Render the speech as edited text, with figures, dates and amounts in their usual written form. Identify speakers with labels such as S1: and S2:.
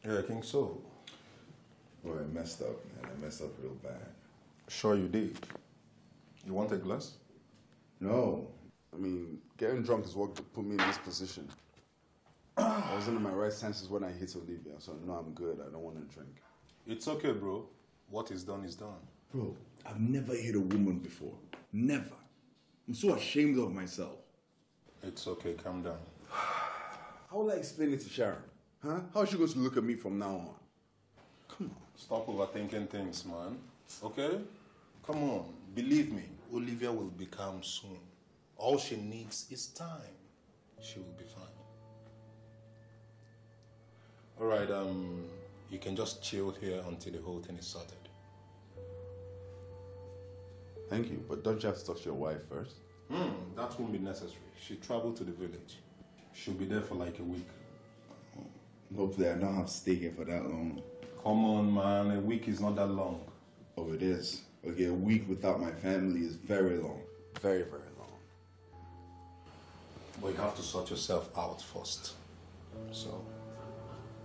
S1: Yeah, I think so.
S2: Well, I messed up, man. I messed up real bad.
S1: Sure you did. You want a glass?
S2: No. I mean, getting drunk is what put me in this position. I wasn't in my right senses when I hit Olivia, so no, I'm good. I don't want to drink.
S1: It's okay, bro. What is done is done.
S2: Bro, I've never hit a woman before. Never. I'm so ashamed of myself.
S1: It's okay, calm down.
S2: How will I explain it to Sharon? Huh? How is she going to look at me from now on? Come on.
S1: Stop overthinking things, man. Okay? Come on. Believe me, Olivia will be calm soon. All she needs is time. She will be fine. All right, you can just chill here until the whole thing is sorted.
S2: Thank you, but don't you have to talk to your wife first?
S1: That won't be necessary. She traveled to the village. She'll be there for like a week.
S2: Hopefully I don't have to stay here for that long.
S1: Come on, man. A week is not that long.
S2: Oh, it is. Okay, a week without my family is very long. Very, very long.
S1: But you have to sort yourself out first. So,